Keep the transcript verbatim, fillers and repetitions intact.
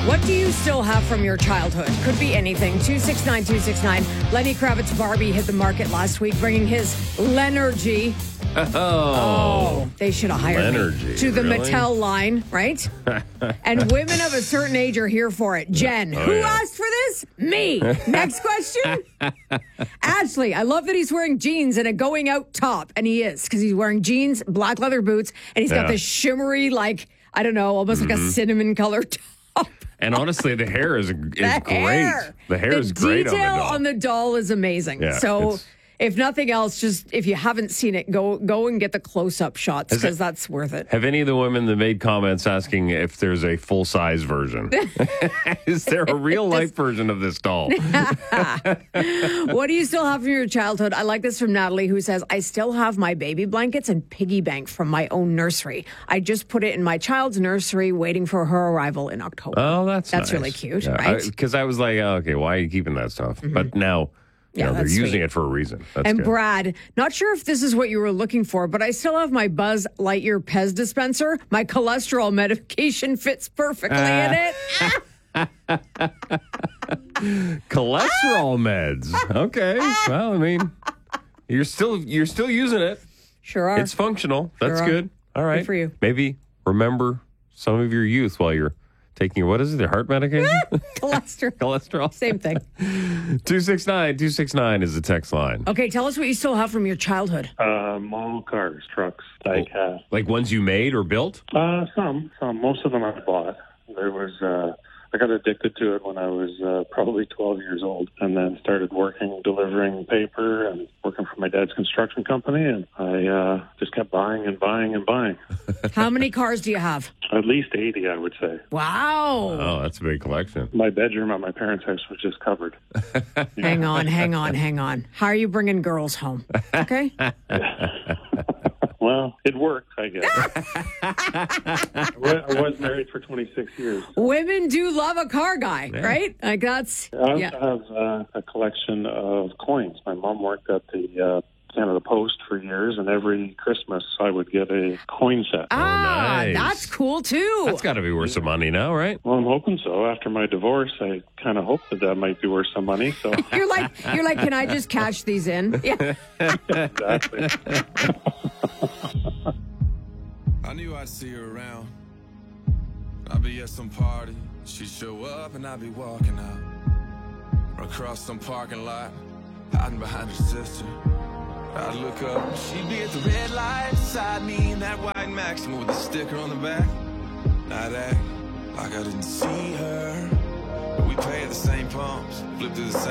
What do you still have from your childhood? Could be anything. two six nine, two six nine. Lenny Kravitz Barbie hit the market last week, bringing his Lenergy. Oh, Oh, they should have hired Lenergy, me to the really? Mattel line, right? And women of a certain age are here for it. Jen, Oh, who yeah. asked for this? Me. Next question. Ashley, I love that he's wearing jeans and a going out top, and he is because he's wearing jeans, black leather boots, and he's got Yeah. this shimmery, like I don't know, almost like a cinnamon color top. and honestly, the hair is is The great. hair. The hair The is great on the detail doll. on the doll is amazing. Yeah, so, it's- if nothing else, just if you haven't seen it, go go and get the close up shots Is it- because that's worth it. Have any of the women that made comments asking if there's a full size version? Is there a real life version of this doll? What do you still have from your childhood? I like this from Natalie, who says, I still have my baby blankets and piggy bank from my own nursery. I just put it in my child's nursery waiting for her arrival in October. Oh, that's That's nice. really cute, right? Because I, was like, oh, okay, why are you keeping that stuff? But now, you Yeah, know, they're that's using sweet. it for a reason. That's And good. Brad, not sure if this is what you were looking for, but I still have my Buzz Lightyear Pez dispenser. My cholesterol medication fits perfectly in it. Cholesterol meds. Okay. Well, I mean, you're still you're still using it. Sure are. It's functional. That's Sure are. good. All right. Good for you. Maybe remember some of your youth while you're taking, what is it, the heart medication? cholesterol. Cholesterol. Same thing. two six nine, two six nine is the text line. Okay, tell us what you still have from your childhood. Uh, model cars, trucks, diecast. Like ones you made or built? Uh, some, some. Most of them I bought. There was, uh, I got addicted to it when I was uh, probably twelve years old, and then started working, delivering paper, and working for my dad's construction company, and I uh, just kept buying and buying and buying. How many cars do you have? At least eighty, I would say. Wow. Oh, that's a big collection. My bedroom at my parents' house was just covered. Hang on, hang on, hang on. How are you bringing girls home? Okay. Well, it worked, I guess. I wa- I was married for twenty-six years. Women do love a car guy, right? Like that's, I also yeah. have uh, a collection of coins. My mom worked at the uh, Canada Post for years, and every Christmas I would get a coin set. Ah, nice. that's cool too. That's got to be worth some money now, right? Well, I'm hoping so. After my divorce, I kind of hope that that might be worth some money. So You're like, you're like, can I just cash these in? Yeah. exactly. I knew I'd see her around. I'd be at some party, she'd show up and I'd be walking out. Or across some parking lot, hiding behind her sister. I'd look up, she'd be at the red light beside me in that white Maxima with a sticker on the back. And I'd act like I didn't see her. But we pay at the same pumps, flip through the same